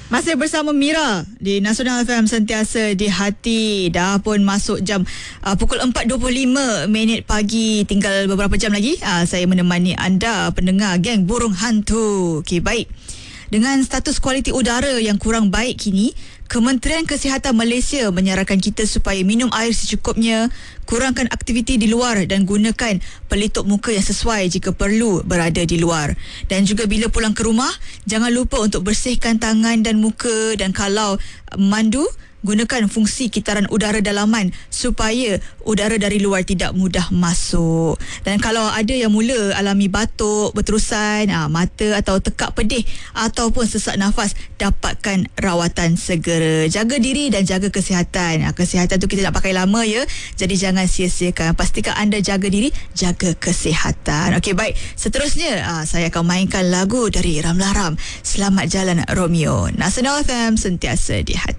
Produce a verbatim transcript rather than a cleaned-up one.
Masih bersama Mira di Nasional F M, sentiasa di hati. Dah pun masuk jam uh, pukul empat dua puluh lima minit pagi. Tinggal beberapa jam lagi uh, saya menemani anda pendengar geng burung hantu. Okey, baik. Dengan status kualiti udara yang kurang baik kini, Kementerian Kesihatan Malaysia menyarankan kita supaya minum air secukupnya, kurangkan aktiviti di luar dan gunakan pelitup muka yang sesuai jika perlu berada di luar. Dan juga bila pulang ke rumah, jangan lupa untuk bersihkan tangan dan muka, dan kalau mandu, gunakan fungsi kitaran udara dalaman supaya udara dari luar tidak mudah masuk. Dan kalau ada yang mula alami batuk berterusan, aa, mata atau tekak pedih ataupun sesak nafas, dapatkan rawatan segera. Jaga diri dan jaga kesihatan. Aa, kesihatan tu kita nak pakai lama ya. Jadi jangan sia-siakan. Pastikan anda jaga diri, jaga kesihatan. Okey, baik. Seterusnya aa, saya akan mainkan lagu dari Ramlah Ram, Selamat Jalan Romeo. Nasional F M, sentiasa di hati.